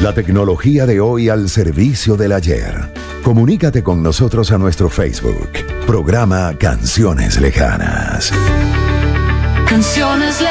La tecnología de hoy al servicio del ayer. Comunícate con nosotros a nuestro Facebook. Programa Canciones Lejanas. Canciones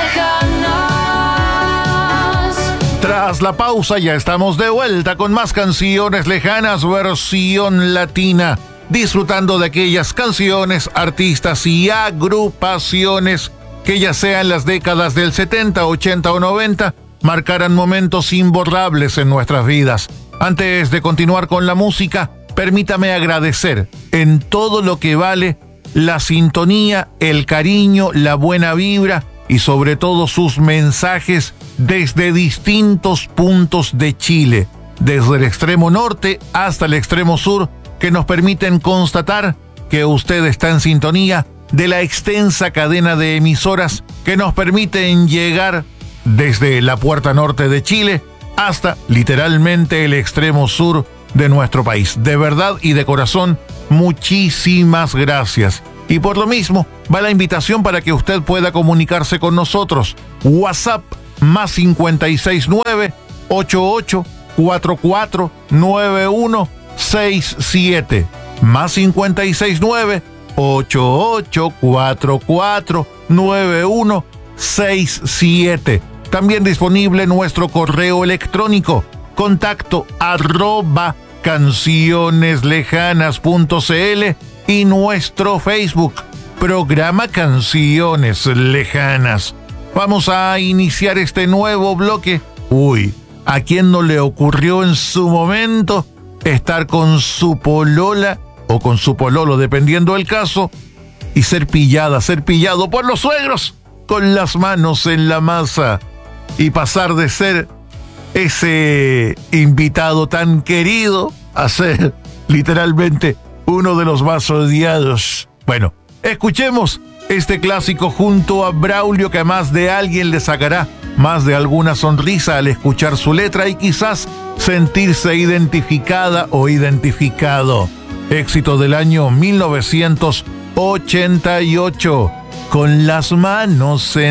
lejanas. Tras la pausa ya estamos de vuelta con más Canciones Lejanas versión latina, disfrutando de aquellas canciones, artistas y agrupaciones que ya sea en las décadas del 70, 80 o 90 marcaran momentos imborrables en nuestras vidas. Antes de continuar con la música, permítame agradecer en todo lo que vale la sintonía, el cariño, la buena vibra y sobre todo sus mensajes desde distintos puntos de Chile, desde el extremo norte hasta el extremo sur, que nos permiten constatar que usted está en sintonía de la extensa cadena de emisoras que nos permiten llegar desde la puerta norte de Chile hasta literalmente el extremo sur de nuestro país. De verdad y de corazón, muchísimas gracias. Y por lo mismo, va la invitación para que usted pueda comunicarse con nosotros. WhatsApp más 569-8844-9167. Más 569-8844-9167. También disponible nuestro correo electrónico, contacto @cancioneslejanas.cl y nuestro Facebook, programa Canciones Lejanas. Vamos a iniciar este nuevo bloque. Uy, ¿a quién no le ocurrió en su momento estar con su polola o con su pololo, dependiendo del caso, y ser pillado por los suegros con las manos en la masa y pasar de ser ese invitado tan querido a ser literalmente uno de los más odiados? Bueno, escuchemos este clásico junto a Braulio, que a más de alguien le sacará más de alguna sonrisa al escuchar su letra y quizás sentirse identificada o identificado. Éxito del año 1988, con las manos en